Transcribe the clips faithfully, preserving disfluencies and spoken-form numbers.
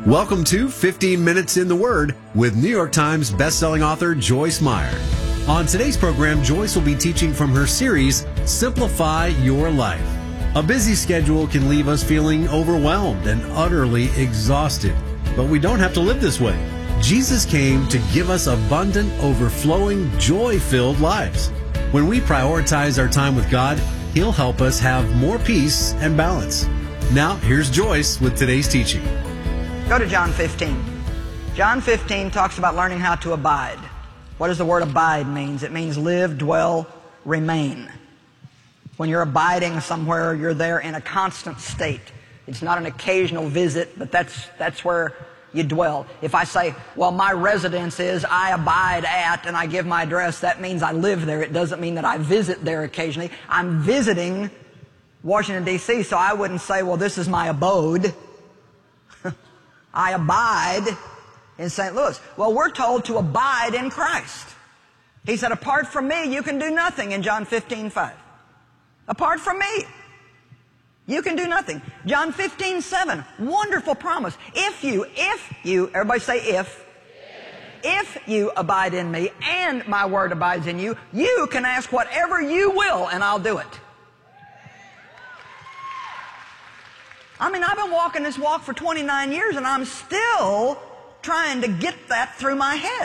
Welcome to fifteen minutes in the Word with New York Times bestselling author Joyce Meyer. On today's program, Joyce will be teaching from her series, Simplify Your Life. A busy schedule can leave us feeling overwhelmed and utterly exhausted. But we don't have to live this way. Jesus came to give us abundant, overflowing, joy-filled lives. When we prioritize our time with God, He'll help us have more peace and balance. Now, here's Joyce with today's teaching. Go to John fifteen. John fifteen talks about learning how to abide. What does the word abide mean? It means live, dwell, remain. When you're abiding somewhere, you're there in a constant state. It's not an occasional visit, but that's, that's where you dwell. If I say, well, my residence is I abide at, and I give my address, that means I live there. It doesn't mean that I visit there occasionally. I'm visiting Washington, D C, so I wouldn't say, well, this is my abode. I abide in Saint Louis. Well, we're told to abide in Christ. He said, apart from me, you can do nothing in John fifteen five. Apart from me, you can do nothing. John fifteen seven, wonderful promise. If you, if you, everybody say if. If you abide in me and my word abides in you, you can ask whatever you will and I'll do it. I mean, I've been walking this walk for twenty-nine years and I'm still trying to get that through my head.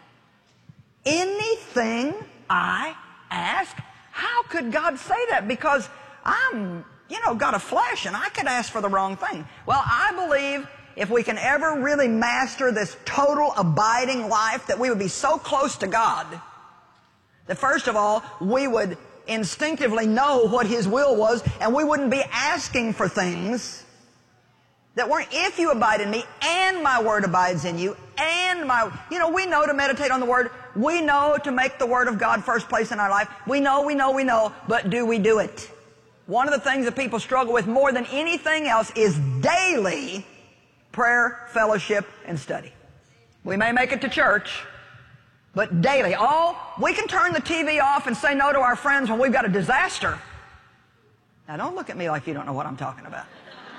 Anything I ask, how could God say that? Because I'm, you know, got a flesh and I could ask for the wrong thing. Well, I believe if we can ever really master this total abiding life, that we would be so close to God that first of all, we would instinctively know what His will was and we wouldn't be asking for things that weren't. If you abide in me and my word abides in you and my, you know, we know to meditate on the word. We know to make the word of God first place in our life. We know, we know, we know, but do we do it? One of the things that people struggle with more than anything else is daily prayer, fellowship, and study. We may make it to church, but daily. Oh, we can turn the T V off and say no to our friends when we've got a disaster. Now, don't look at me like you don't know what I'm talking about.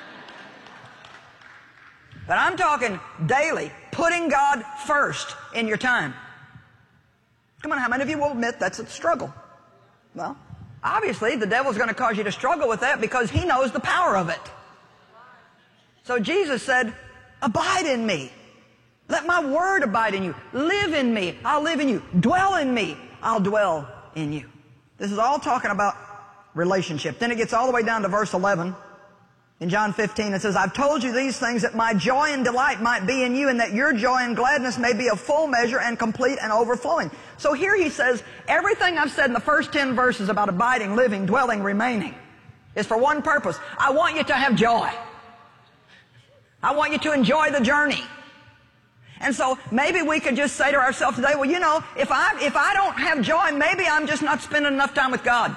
But I'm talking daily, putting God first in your time. Come on, how many of you will admit that's a struggle? Well, obviously, the devil's going to cause you to struggle with that because he knows the power of it. So Jesus said, abide in me. Let my word abide in you. Live in me. I'll live in you. Dwell in me. I'll dwell in you. This is all talking about relationship. Then it gets all the way down to verse eleven. In John fifteen, it says, I've told you these things that my joy and delight might be in you and that your joy and gladness may be of full measure and complete and overflowing. So here he says, everything I've said in the first ten verses about abiding, living, dwelling, remaining is for one purpose. I want you to have joy. I want you to enjoy the journey. And so maybe we could just say to ourselves today, well, you know, if I, if I don't have joy, maybe I'm just not spending enough time with God.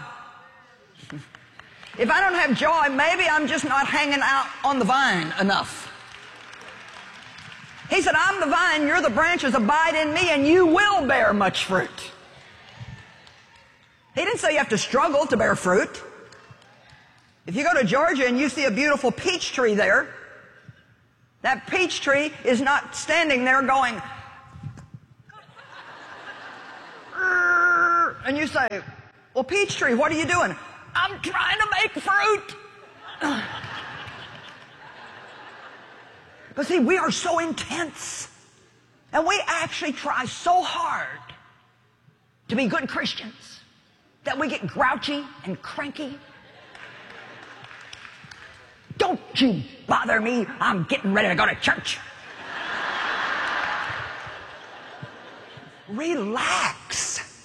If I don't have joy, maybe I'm just not hanging out on the vine enough. He said, I'm the vine, you're the branches, abide in me, and you will bear much fruit. He didn't say you have to struggle to bear fruit. If you go to Georgia and you see a beautiful peach tree there, that peach tree is not standing there going, and you say, well, peach tree, what are you doing? I'm trying to make fruit. But see, we are so intense. And we actually try so hard to be good Christians that we get grouchy and cranky. Don't you bother me. I'm getting ready to go to church. Relax.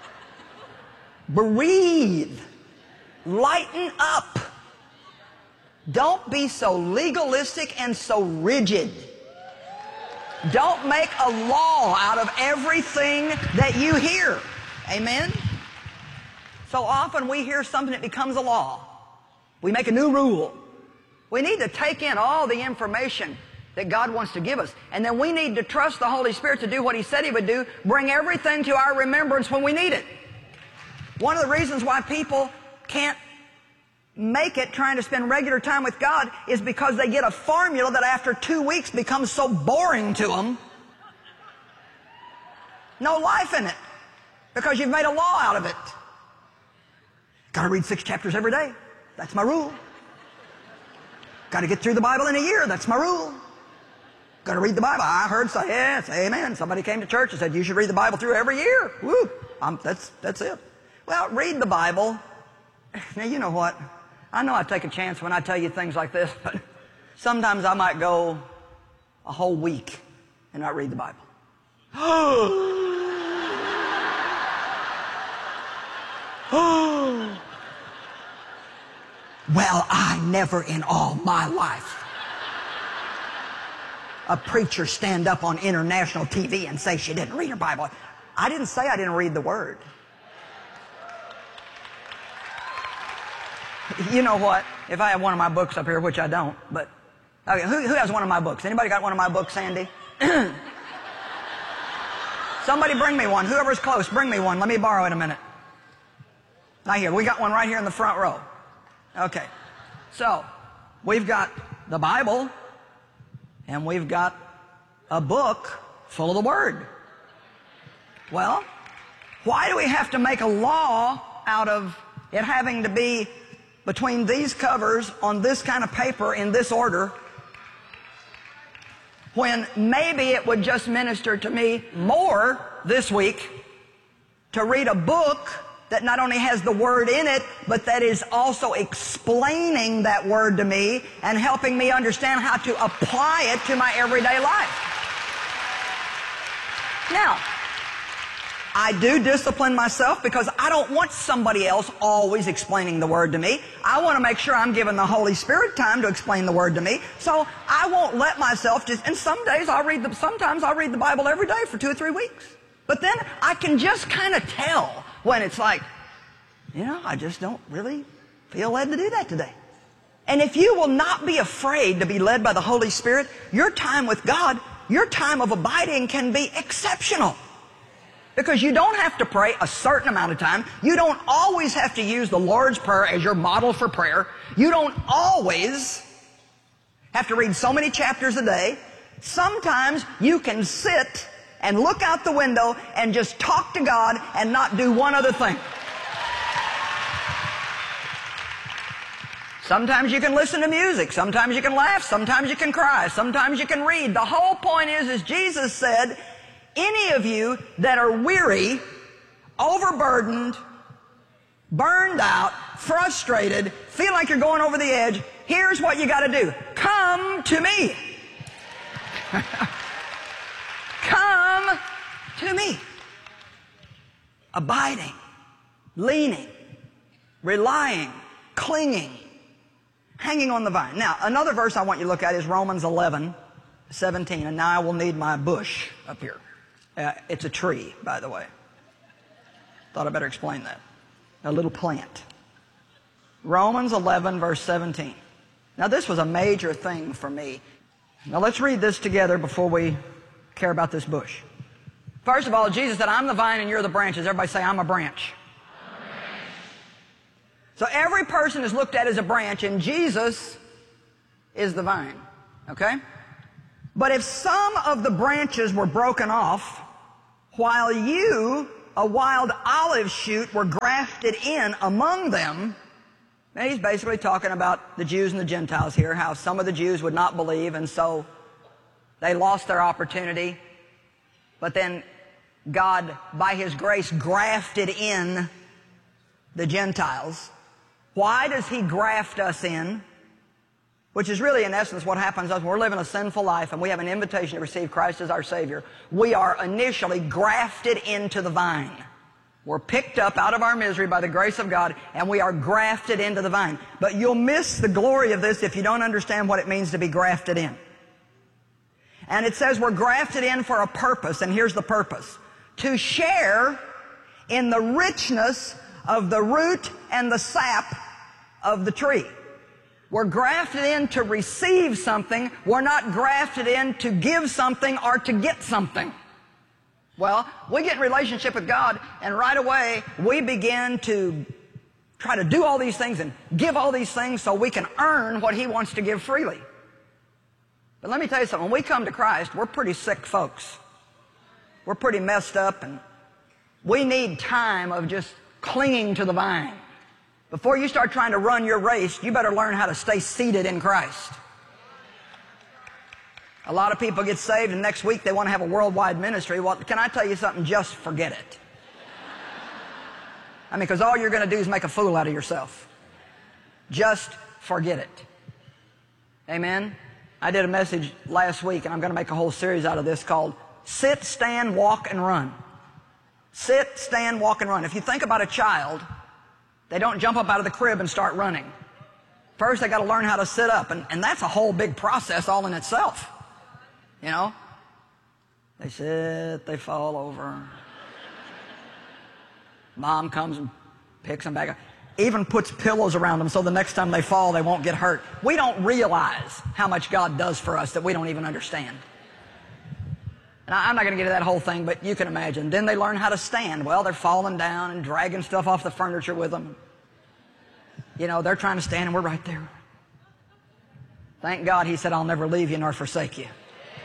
Breathe. Lighten up. Don't be so legalistic and so rigid. Don't make a law out of everything that you hear. Amen? So often we hear something that becomes a law. We make a new rule. We need to take in all the information that God wants to give us. And then we need to trust the Holy Spirit to do what He said He would do, bring everything to our remembrance when we need it. One of the reasons why people can't make it trying to spend regular time with God is because they get a formula that after two weeks becomes so boring to them. No life in it. Because you've made a law out of it. Got to read six chapters every day. That's my rule. Got to get through the Bible in a year. That's my rule. Got to read the Bible. I heard say yes, amen. Somebody came to church and said you should read the Bible through every year. Woo! I'm, that's that's it. Well, read the Bible. Now you know what? I know I take a chance when I tell you things like this, but sometimes I might go a whole week and not read the Bible. Well, I never in all my life a preacher stand up on international T V and say she didn't read her Bible. I didn't say I didn't read the Word. You know what? If I have one of my books up here, which I don't, but okay, who, who has one of my books? Anybody got one of my books, Sandy? Somebody bring me one. Whoever's close, bring me one. Let me borrow it a minute. Not here. We got one right here in the front row. Okay. So, we've got the Bible, and we've got a book full of the Word. Well, why do we have to make a law out of it having to be between these covers on this kind of paper in this order, when maybe it would just minister to me more this week to read a book that not only has the Word in it, but that is also explaining that Word to me and helping me understand how to apply it to my everyday life. Now, I do discipline myself because I don't want somebody else always explaining the Word to me. I want to make sure I'm giving the Holy Spirit time to explain the Word to me. So I won't let myself just, and some days I'll read the, sometimes I'll read the Bible every day for two or three weeks. But then I can just kind of tell when it's like, you know, I just don't really feel led to do that today. And if you will not be afraid to be led by the Holy Spirit, your time with God, your time of abiding can be exceptional. Because you don't have to pray a certain amount of time. You don't always have to use the Lord's Prayer as your model for prayer. You don't always have to read so many chapters a day. Sometimes you can sit and look out the window and just talk to God and not do one other thing. Sometimes you can listen to music. Sometimes you can laugh. Sometimes you can cry. Sometimes you can read. The whole point is, as Jesus said, any of you that are weary, overburdened, burned out, frustrated, feel like you're going over the edge, here's what you got to do. Come to me. Come to me. Abiding, leaning, relying, clinging, hanging on the vine. Now, another verse I want you to look at is Romans eleven, seventeen. And now I will need my bush up here. Uh, it's a tree, by the way. Thought I better explain that. A little plant. Romans eleven, verse seventeen. Now, this was a major thing for me. Now, let's read this together before we care about this bush. First of all, Jesus said, I'm the vine and you're the branches. Everybody say, I'm a branch. I'm a branch. So every person is looked at as a branch, and Jesus is the vine. Okay? But if some of the branches were broken off, while you, a wild olive shoot, were grafted in among them, and he's basically talking about the Jews and the Gentiles here, how some of the Jews would not believe, and so they lost their opportunity. But then God, by His grace, grafted in the Gentiles. Why does He graft us in? Which is really, in essence, what happens to us when we're living a sinful life and we have an invitation to receive Christ as our Savior. We are initially grafted into the vine. We're picked up out of our misery by the grace of God, and we are grafted into the vine. But you'll miss the glory of this if you don't understand what it means to be grafted in. And it says we're grafted in for a purpose, and here's the purpose. To share in the richness of the root and the sap of the tree. We're grafted in to receive something. We're not grafted in to give something or to get something. Well, we get in relationship with God, and right away we begin to try to do all these things and give all these things so we can earn what He wants to give freely. But let me tell you something. When we come to Christ, we're pretty sick folks. We're pretty messed up, and we need time of just clinging to the vine. Before you start trying to run your race, you better learn how to stay seated in Christ. A lot of people get saved, and next week they want to have a worldwide ministry. Well, can I tell you something? Just forget it. I mean, because all you're going to do is make a fool out of yourself. Just forget it. Amen? I did a message last week, and I'm going to make a whole series out of this called Sit, Stand, Walk, and Run. Sit, stand, walk, and run. If you think about a child, they don't jump up out of the crib and start running. First, they got to learn how to sit up, and, and that's a whole big process all in itself. You know? They sit, they fall over. Mom comes and picks them back up. Even puts pillows around them so the next time they fall, they won't get hurt. We don't realize how much God does for us that we don't even understand. And I'm not going to get into that whole thing, but you can imagine. Then they learn how to stand. Well, they're falling down and dragging stuff off the furniture with them. You know, they're trying to stand and we're right there. Thank God He said, I'll never leave you nor forsake you.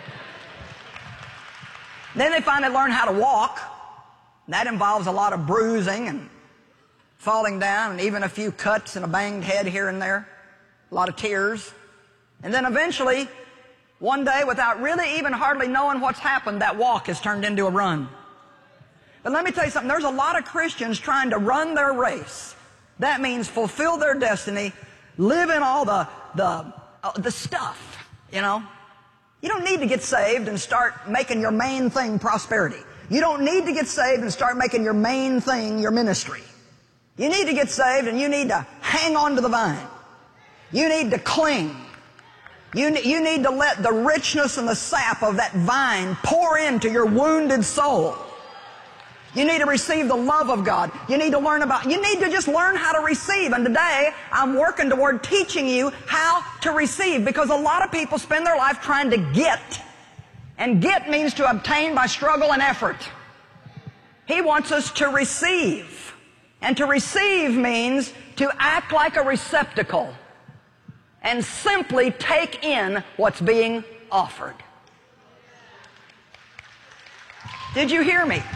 Then they finally learn how to walk. That involves a lot of bruising and falling down and even a few cuts and a banged head here and there. A lot of tears. And then eventually, one day, without really even hardly knowing what's happened, that walk has turned into a run. But let me tell you something. There's a lot of Christians trying to run their race. That means fulfill their destiny, live in all the, the, uh, the stuff, you know. You don't need to get saved and start making your main thing prosperity. You don't need to get saved and start making your main thing your ministry. You need to get saved and you need to hang on to the vine. You need to cling. You, you need to let the richness and the sap of that vine pour into your wounded soul. You need to receive the love of God. You need to learn about, you need to just learn how to receive. And today, I'm working toward teaching you how to receive, because a lot of people spend their life trying to get. And get means to obtain by struggle and effort. He wants us to receive. And to receive means to act like a receptacle and simply take in what's being offered. Did you hear me?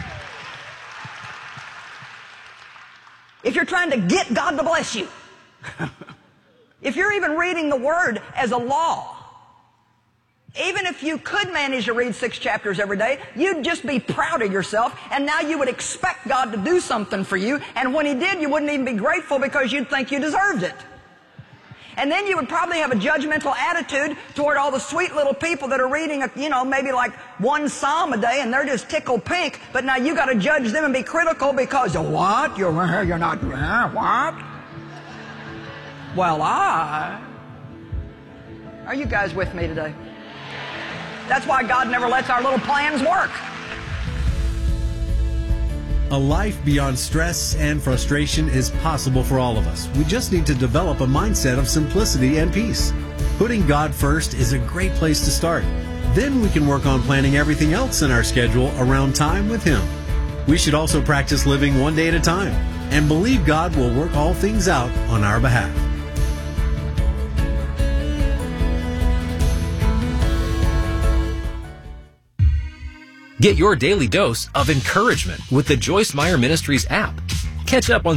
If you're trying to get God to bless you, if you're even reading the Word as a law, even if you could manage to read six chapters every day, you'd just be proud of yourself, and now you would expect God to do something for you, and when He did, you wouldn't even be grateful because you'd think you deserved it. And then you would probably have a judgmental attitude toward all the sweet little people that are reading, you know, maybe like one psalm a day, and they're just tickled pink, but now you got to judge them and be critical because, what? You're, you're not, what? Well, I... Are you guys with me today? That's why God never lets our little plans work. A life beyond stress and frustration is possible for all of us. We just need to develop a mindset of simplicity and peace. Putting God first is a great place to start. Then we can work on planning everything else in our schedule around time with Him. We should also practice living one day at a time and believe God will work all things out on our behalf. Get your daily dose of encouragement with the Joyce Meyer Ministries app. Catch up on